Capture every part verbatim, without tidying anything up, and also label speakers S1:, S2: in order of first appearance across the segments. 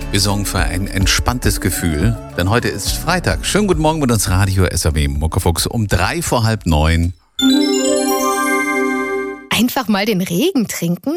S1: Wir sorgen für ein entspanntes Gefühl, denn heute ist Freitag. Schönen guten Morgen mit uns Radio S R W Muckefuchs um drei vor halb neun.
S2: Einfach mal den Regen trinken?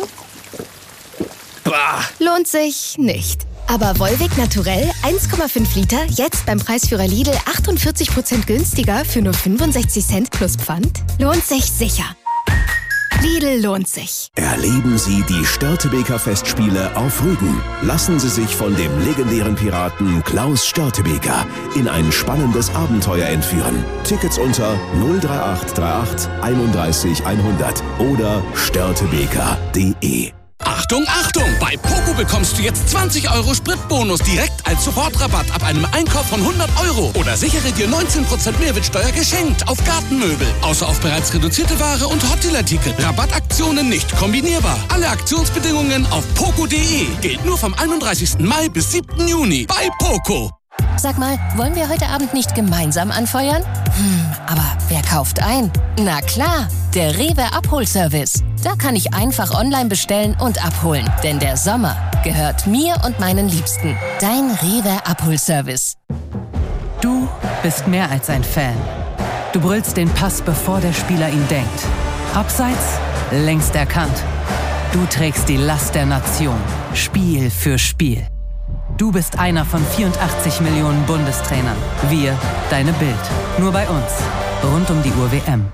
S1: Bah.
S2: Lohnt sich nicht. Aber Volvic Naturell eins Komma fünf Liter, jetzt beim Preisführer Lidl achtundvierzig Prozent günstiger für nur fünfundsechzig Cent plus Pfand? Lohnt sich sicher. Lidl lohnt sich.
S3: Erleben Sie die Störtebeker Festspiele auf Rügen. Lassen Sie sich von dem legendären Piraten Klaus Störtebeker in ein spannendes Abenteuer entführen. Tickets unter null drei acht drei acht einunddreißig hundert oder störtebeker punkt de.
S4: Achtung, Achtung! Bei Poco bekommst du jetzt zwanzig Euro Spritbonus direkt als Sofortrabatt ab einem Einkauf von hundert Euro. Oder sichere dir neunzehn Prozent Mehrwertsteuer geschenkt auf Gartenmöbel. Außer auf bereits reduzierte Ware und Hotelartikel. Rabattaktionen nicht kombinierbar. Alle Aktionsbedingungen auf poco punkt de. Gilt nur vom einunddreißigsten Mai bis siebten Juni bei Poco.
S5: Sag mal, wollen wir heute Abend nicht gemeinsam anfeuern? Hm, aber wer kauft ein? Na klar, der Rewe Abholservice. Da kann ich einfach online bestellen und abholen. Denn der Sommer gehört mir und meinen Liebsten. Dein Rewe Abholservice.
S6: Du bist mehr als ein Fan. Du brüllst den Pass, bevor der Spieler ihn denkt. Abseits, längst erkannt. Du trägst die Last der Nation. Spiel für Spiel. Du bist einer von vierundachtzig Millionen Bundestrainern. Wir, deine Bild. Nur bei uns. Rund um die Uhr W M.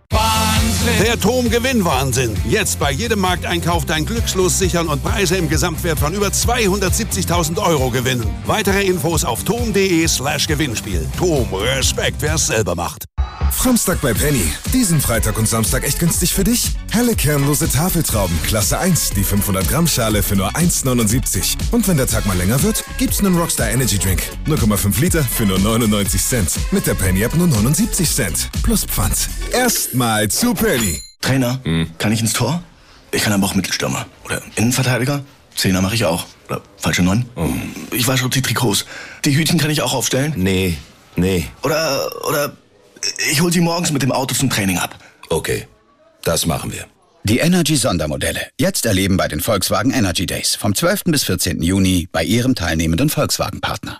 S7: Der Tom-Gewinn-Wahnsinn. Jetzt bei jedem Markteinkauf dein Glückslos sichern und Preise im Gesamtwert von über zweihundertsiebzigtausend Euro gewinnen. Weitere Infos auf tom punkt de slash Gewinnspiel. Tom, Respekt, wer es selber macht.
S8: Samstag bei Penny. Diesen Freitag und Samstag echt günstig für dich? Helle kernlose Tafeltrauben, Klasse eins, die fünfhundert Gramm Schale für nur eins neunundsiebzig. Und wenn der Tag mal länger wird, gibt's einen Rockstar Energy Drink. null Komma fünf Liter für nur neunundneunzig Cent. Mit der Penny App nur neunundsiebzig Cent. Plus Pfand. Erstmal zu Penny.
S9: Trainer, hm. kann ich ins Tor? Ich kann aber auch Mittelstürmer. Oder Innenverteidiger? Zehner mache ich auch. Oder falsche Neun? Oh. Ich wasche die Trikots. Die Hütchen kann ich auch aufstellen?
S3: Nee, nee.
S9: Oder, oder ich hol sie morgens mit dem Auto zum Training ab.
S3: Okay, das machen wir.
S10: Die Energy-Sondermodelle. Jetzt erleben bei den Volkswagen Energy Days. Vom zwölften bis vierzehnten Juni bei Ihrem teilnehmenden Volkswagen-Partner.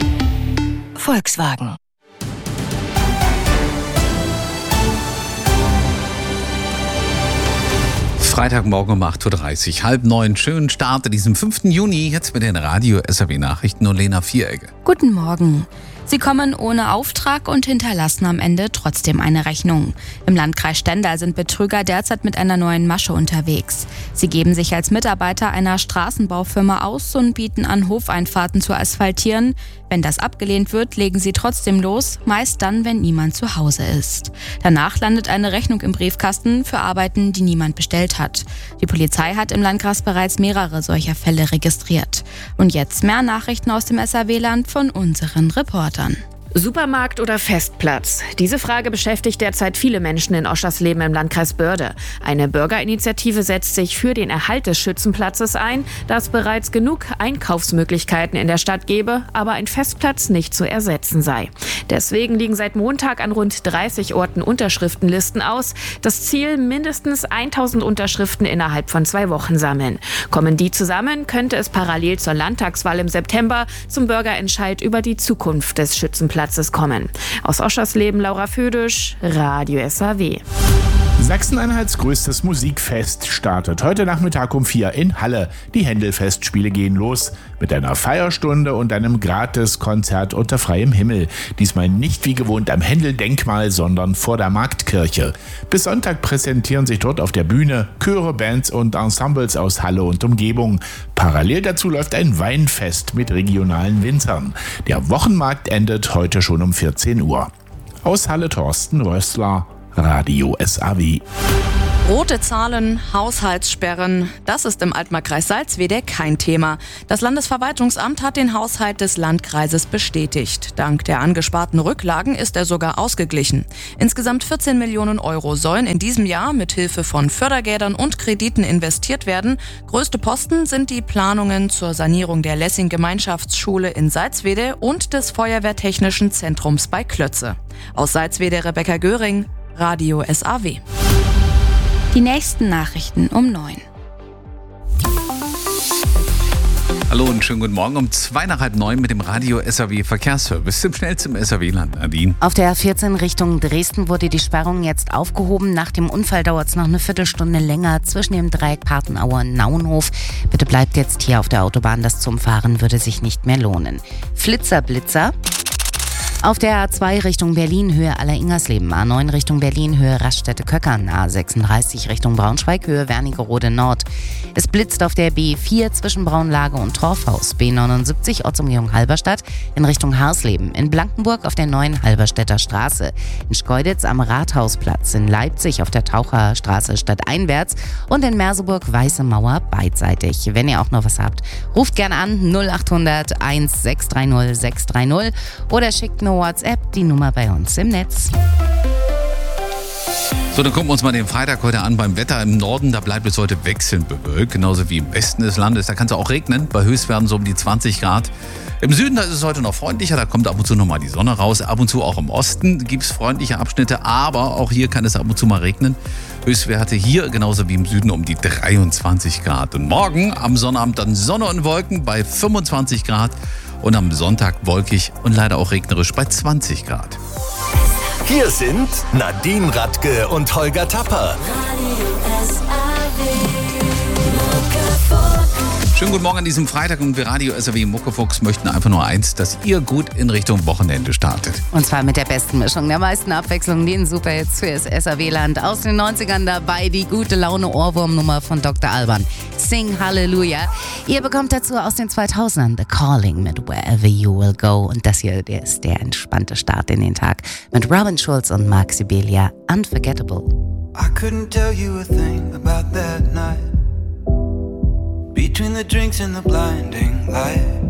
S5: Volkswagen.
S1: Freitagmorgen um acht Uhr dreißig, halb neun. Schönen Start in diesem fünften Juni. Jetzt mit den Radio S R W Nachrichten und Lena Vieregge.
S11: Guten Morgen. Sie kommen ohne Auftrag und hinterlassen am Ende trotzdem eine Rechnung. Im Landkreis Stendal sind Betrüger derzeit mit einer neuen Masche unterwegs. Sie geben sich als Mitarbeiter einer Straßenbaufirma aus und bieten an, Hofeinfahrten zu asphaltieren. Wenn das abgelehnt wird, legen sie trotzdem los, meist dann, wenn niemand zu Hause ist. Danach landet eine Rechnung im Briefkasten für Arbeiten, die niemand bestellt hat. Die Polizei hat im Landkreis bereits mehrere solcher Fälle registriert. Und jetzt mehr Nachrichten aus dem S R W-Land von unseren Reportern.
S12: Supermarkt oder Festplatz? Diese Frage beschäftigt derzeit viele Menschen in Oschersleben im Landkreis Börde. Eine Bürgerinitiative setzt sich für den Erhalt des Schützenplatzes ein, da es bereits genug Einkaufsmöglichkeiten in der Stadt gebe, aber ein Festplatz nicht zu ersetzen sei. Deswegen liegen seit Montag an rund dreißig Orten Unterschriftenlisten aus. Das Ziel, mindestens tausend Unterschriften innerhalb von zwei Wochen sammeln. Kommen die zusammen, könnte es parallel zur Landtagswahl im September zum Bürgerentscheid über die Zukunft des Schützenplatzes kommen. Aus Oschersleben Laura Födisch, Radio S R W.
S13: Sachsen-Anhalts größtes Musikfest startet heute Nachmittag um vier in Halle. Die Händel-Festspiele gehen los mit einer Feierstunde und einem Gratis-Konzert unter freiem Himmel. Diesmal nicht wie gewohnt am Händel-Denkmal, sondern vor der Marktkirche. Bis Sonntag präsentieren sich dort auf der Bühne Chöre, Bands und Ensembles aus Halle und Umgebung. Parallel dazu läuft ein Weinfest mit regionalen Winzern. Der Wochenmarkt endet heute schon um vierzehn Uhr. Aus Halle Thorsten Rössler, Radio S R W.
S14: Rote Zahlen, Haushaltssperren, das ist im Altmarkkreis Salzwedel kein Thema. Das Landesverwaltungsamt hat den Haushalt des Landkreises bestätigt. Dank der angesparten Rücklagen ist er sogar ausgeglichen. Insgesamt vierzehn Millionen Euro sollen in diesem Jahr mit Hilfe von Fördergeldern und Krediten investiert werden. Größte Posten sind die Planungen zur Sanierung der Lessing-Gemeinschaftsschule in Salzwedel und des Feuerwehrtechnischen Zentrums bei Klötze. Aus Salzwedel Rebecca Göring, Radio S R W.
S11: Die nächsten Nachrichten um neun.
S1: Hallo und schönen guten Morgen um zwei nach halb neun mit dem Radio S A W Verkehrsservice. Im schnellsten S A W-Land, Nadine.
S15: Auf der A vierzehn Richtung Dresden wurde die Sperrung jetzt aufgehoben. Nach dem Unfall dauert es noch eine Viertelstunde länger zwischen dem Dreieck Partenauer und Naunhof. Bitte bleibt jetzt hier auf der Autobahn. Das zum Fahren würde sich nicht mehr lohnen. Flitzer, Blitzer. Auf der A zwei Richtung Berlin, Höhe Aller-Ingersleben, A neun Richtung Berlin, Höhe Raststätte-Köckern, A sechsunddreißig Richtung Braunschweig, Höhe Wernigerode Nord. Es blitzt auf der B vier zwischen Braunlage und Torfhaus, B neunundsiebzig Ortsumgehung Halberstadt in Richtung Harsleben, in Blankenburg auf der neuen Halberstädter Straße, in Schkeuditz am Rathausplatz, in Leipzig auf der Taucherstraße stadteinwärts und in Merseburg Weiße Mauer beidseitig. Wenn ihr auch noch was habt, ruft gerne an null achthundert eins sechs drei null sechs drei null oder schickt eine WhatsApp, die Nummer bei uns im Netz.
S1: So, dann gucken wir uns mal den Freitag heute an. Beim Wetter im Norden, da bleibt es heute wechselnd bewölkt, genauso wie im Westen des Landes. Da kann es auch regnen, bei Höchstwerten so um die zwanzig Grad. Im Süden, da ist es heute noch freundlicher, da kommt ab und zu noch mal die Sonne raus. Ab und zu auch im Osten gibt es freundliche Abschnitte, aber auch hier kann es ab und zu mal regnen. Höchstwerte hier genauso wie im Süden um die dreiundzwanzig Grad. Und morgen am Sonnabend dann Sonne und Wolken bei fünfundzwanzig Grad. Und am Sonntag wolkig und leider auch regnerisch bei zwanzig Grad.
S16: Hier sind Nadine Radke und Holger Tapper.
S1: Schönen guten Morgen an diesem Freitag und wir Radio S A W Muckefuchs möchten einfach nur eins, dass ihr gut in Richtung Wochenende startet.
S15: Und zwar mit der besten Mischung, der meisten Abwechslung, den Superhits für das S A W-Land aus den neunzigern dabei, die gute Laune Ohrwurmnummer von Doktor Alban. Sing Halleluja. Ihr bekommt dazu aus den zweitausendern The Calling mit Wherever You Will Go. Und das hier, der ist der entspannte Start in den Tag mit Robin Schulz und Mark Sibelia. Unforgettable.
S17: I couldn't tell you a thing about that night. Between the drinks and the blinding light,